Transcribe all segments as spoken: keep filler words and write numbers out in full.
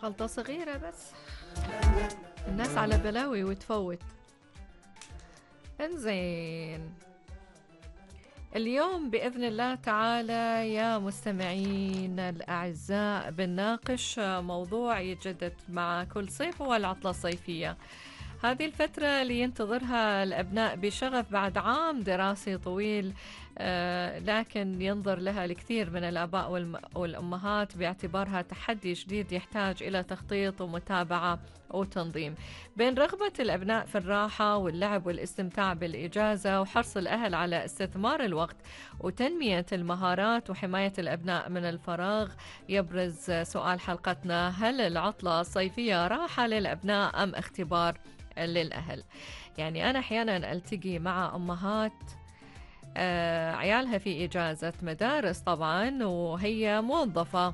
غلطة صغيرة بس الناس على بلاوي وتفوت. انزين، اليوم بإذن الله تعالى يا مستمعين الأعزاء بنناقش موضوع يتجدد مع كل صيف، هو العطلة الصيفية. هذه الفترة اللي ينتظرها الأبناء بشغف بعد عام دراسي طويل، آه لكن ينظر لها الكثير من الآباء والم- والأمهات باعتبارها تحدي جديد يحتاج إلى تخطيط ومتابعة وتنظيم بين رغبة الأبناء في الراحة واللعب والاستمتاع بالإجازة، وحرص الأهل على استثمار الوقت وتنمية المهارات وحماية الأبناء من الفراغ. يبرز سؤال حلقتنا: هل العطلة الصيفية راحة للأبناء أم اختبار للأهل؟ يعني أنا أحيانا ألتقي مع أمهات آه عيالها في إجازة مدارس طبعا، وهي موظفة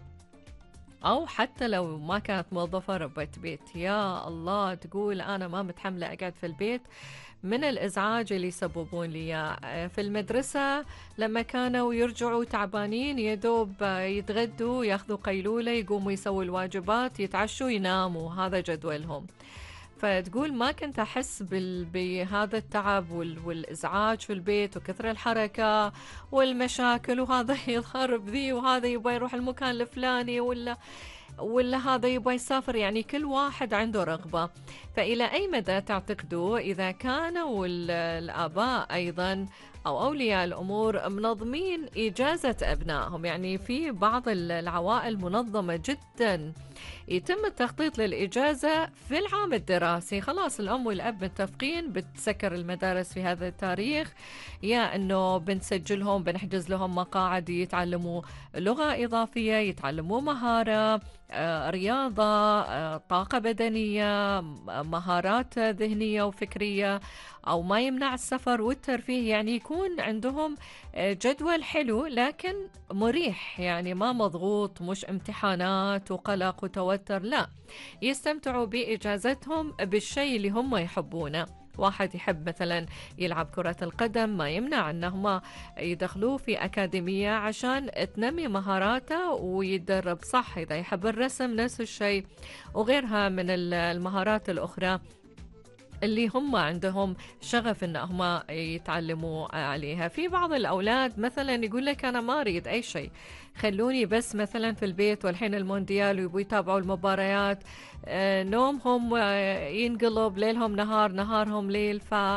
أو حتى لو ما كانت موظفة ربة بيت، يا الله تقول أنا ما متحملة أقعد في البيت من الإزعاج اللي يسببون لي إياه. آه، في المدرسة لما كانوا يرجعوا تعبانين يدوب آه، يتغدوا ياخذوا قيلولة يقوموا يسووا الواجبات يتعشوا يناموا، هذا جدولهم. فتقول ما كنت أحس بال... بهذا التعب وال... والإزعاج في البيت وكثر الحركة والمشاكل، وهذا يضرب ذي وهذا يبغى يروح المكان الفلاني ولا ولا هذا يبغى يسافر، يعني كل واحد عنده رغبة. فإلى أي مدى تعتقدوا إذا كانوا ال- الآباء أيضا أو أولياء الأمور منظمين إجازة أبنائهم؟ يعني في بعض ال- العوائل منظمة جدا، يتم التخطيط للإجازة في العام الدراسي، خلاص الأم والأب متفقين بتسكر المدارس في هذا التاريخ، يا أنه بنسجلهم بنحجز لهم مقاعد يتعلموا لغة إضافية، يتعلموا مهارة، آه، رياضة، آه، طاقة بدنية، م- مهارات ذهنية وفكرية، أو ما يمنع السفر والترفيه. يعني يكون عندهم آه، جدول حلو لكن مريح، يعني ما مضغوط، مش امتحانات وقلق وتوتر، لا، يستمتعوا بإجازتهم بالشيء اللي هم يحبونه. واحد يحب مثلا يلعب كرة القدم، ما يمنع انهم يدخلوه في أكاديمية عشان تنمي مهاراته ويتدرب صح. إذا يحب الرسم نفس الشيء، وغيرها من ال- المهارات الأخرى اللي هم عندهم شغف ان هم يتعلموا عليها. في بعض الاولاد مثلا يقول لك انا ما اريد اي شيء، خلوني بس مثلا في البيت، والحين المونديال ويبوا يتابعوا المباريات، آه، نومهم آه، ينقلب، ليلهم نهار نهارهم ليل.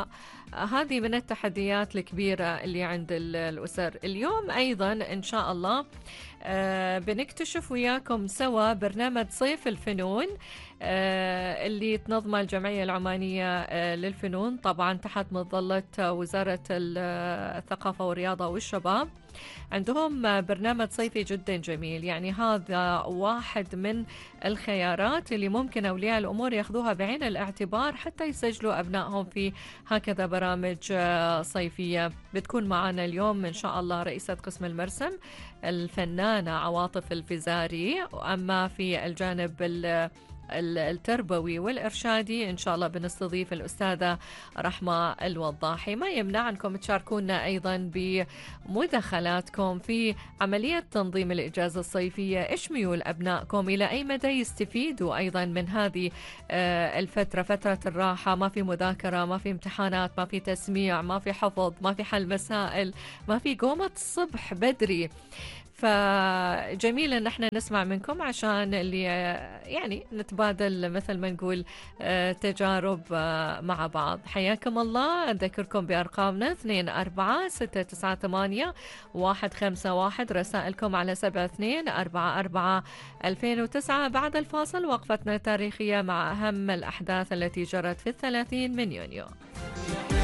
فهذه من التحديات الكبيرة اللي عند ال- الأسر. اليوم أيضا إن شاء الله آه بنكتشف وياكم سوا برنامج صيف الفنون، آه اللي تنظمه الجمعية العمانية آه للفنون، طبعا تحت مظلة آه، وزارة ال- آه، الثقافة والرياضة والشباب. عندهم آه، برنامج صيفي جدا جميل، يعني هذا واحد من الخيارات اللي ممكن أولياء الأمور ياخذوها بعين الاعتبار حتى يسجلوا أبنائهم في هكذا برامج آه، صيفية. بتكون معنا اليوم إن شاء الله رئيسة قسم المرسم الفنانة عواطف الفزاري، أما في الجانب ال- ال- التربوي والإرشادي إن شاء الله بنستضيف الأستاذة رحمة الوضاحي. ما يمنع أنكم تشاركونا أيضا بمداخلاتكم في عملية تنظيم الإجازة الصيفية، إيش ميول أبنائكم، إلى أي مدى يستفيدوا أيضا من هذه آه، الفترة، فترة الراحة، ما في مذاكرة، ما في امتحانات، ما في تسميع، ما في حفظ، ما في حل مسائل، ما في قومة الصبح بدري. فجميل ان احنا نسمع منكم عشان اللي آه، يعني نتبادل مثل ما نقول آه، تجارب آه، مع بعض. حياكم الله. اذكركم بارقامنا اثنين أربعة ستة تسعة ثمانية واحد خمسة واحد، رسائلكم على سبعة اثنين أربعة أربعة ألفين وتسعة. بعد الفاصل وقفتنا تاريخية مع أهم الأحداث التي جرت في الثلاثين من يونيو.